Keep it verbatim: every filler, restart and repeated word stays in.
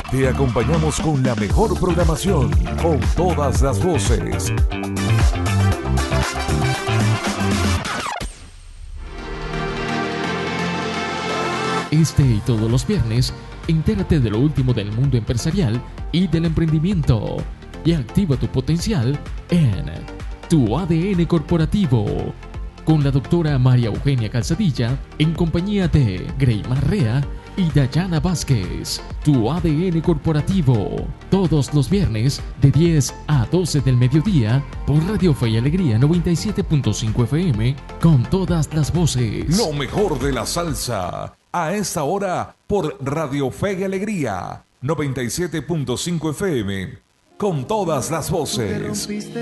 Te acompañamos con la mejor programación, con todas las voces. Este y todos los viernes, entérate de lo último del mundo empresarial y del emprendimiento y activa tu potencial en Tu A D N Corporativo con la doctora María Eugenia Calzadilla en compañía de Greymar Rea y Dayana Vázquez. Tu A D N Corporativo, todos los viernes de diez a doce del mediodía por Radio Fe y Alegría noventa y siete punto cinco F M con todas las voces. Lo mejor de la salsa a esta hora por Radio Fe y Alegría noventa y siete punto cinco F M con todas las voces.